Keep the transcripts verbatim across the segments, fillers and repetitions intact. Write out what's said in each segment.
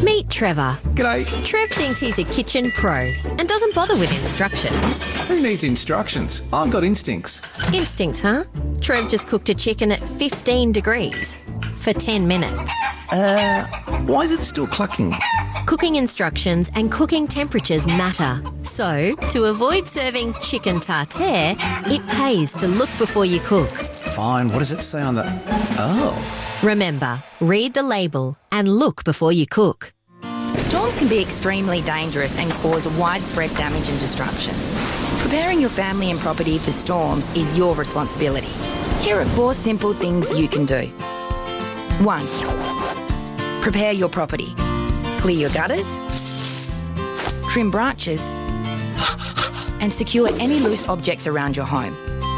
Meet Trevor. G'day. Trev thinks he's a kitchen pro and doesn't bother with instructions. Who needs instructions? I've got instincts. Instincts, huh? Trev just cooked a chicken at fifteen degrees for ten minutes. Uh, why is it still clucking? Cooking instructions and cooking temperatures matter. So, to avoid serving chicken tartare, it pays to look before you cook. Fine, what does it say on the... Oh. Remember, read the label and look before you cook. Storms can be extremely dangerous and cause widespread damage and destruction. Preparing your family and property for storms is your responsibility. Here are four simple things you can do. One, prepare your property. Clear your gutters, trim branches, and secure any loose objects around your home.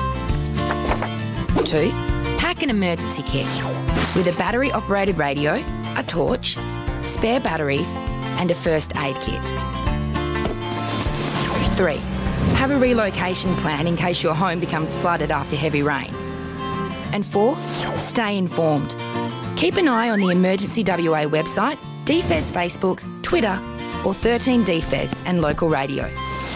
Two, pack an emergency kit with a battery-operated radio, a torch, spare batteries, and a first aid kit. Three, have a relocation plan in case your home becomes flooded after heavy rain. And four, stay informed. Keep an eye on the Emergency W A website, D F E S Facebook, Twitter, or thirteen D F E S and local radio.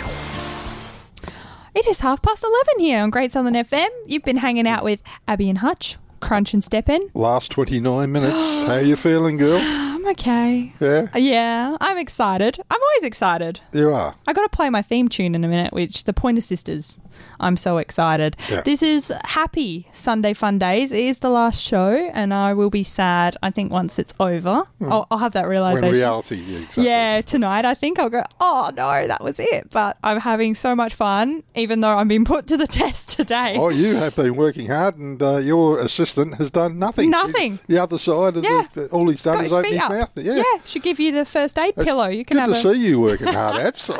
It is half past eleven here on Great Southern F M. You've been hanging out with Abby and Hutch, Crunch and Step In. Last twenty-nine minutes. How you feeling, girl? I'm okay. Yeah? Yeah, I'm excited. I'm always excited. You are? I got to play my theme tune in a minute, which the Pointer Sisters. I'm so excited. Yeah. This is Happy Sunday Fun Days. It is the last show, and I will be sad, I think, once it's over. Hmm. I'll, I'll have that realisation. When reality, yeah, exactly. Yeah, tonight I think I'll go, oh no, that was it. But I'm having so much fun, even though I'm being put to the test today. Oh, you have been working hard, and uh, your assistant has done nothing. Nothing. The other side of Yeah. the, all he's done Got is his open feet his up. mouth. Yeah. Yeah, should give you the first aid It's pillow. You can good have to a... see you working hard, Abs.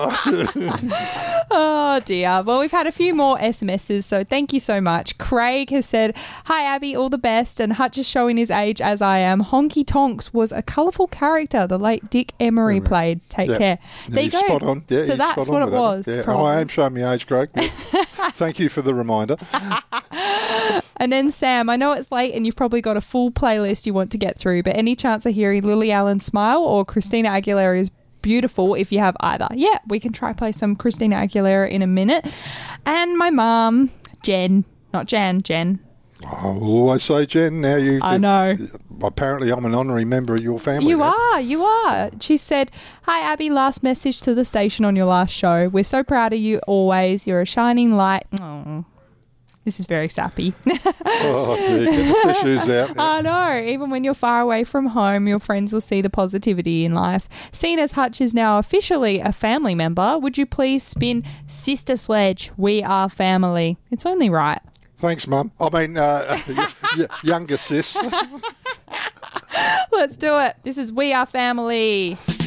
Oh dear. Well, we've had a few more S M Ses, so thank you so much. Craig has said, hi Abby, all the best, and Hutch is showing his age as I am. Honky Tonks was a colourful character the late Dick Emery Emery. played. Take Yeah. care. Yeah, There you he's go. spot on. Yeah, so he's that's spot on what it with that. was. Yeah. Oh, probably. I am showing my age, Craig. Thank you for the reminder. And then Sam, I know it's late and you've probably got a full playlist you want to get through, but any chance of hearing Lily Allen Smile or Christina Aguilera's Beautiful if you have either? Yeah, we can try play some Christina Aguilera in a minute. And my mum, Jen, not Jan, Jen. I will always say, Jen, now you... I know. Apparently I'm an honorary member of your family. You now. are, you are. She said, hi Abby, last message to the station on your last show. We're so proud of you always. You're a shining light. Oh, this is very sappy. Oh, dear. Get the tissues out. I know. Even when you're far away from home, your friends will see the positivity in life. Seeing as Hutch is now officially a family member, would you please spin Sister Sledge, We Are Family? It's only right. Thanks, Mum. I mean, uh, y- y- younger sis. Let's do it. This is We Are Family.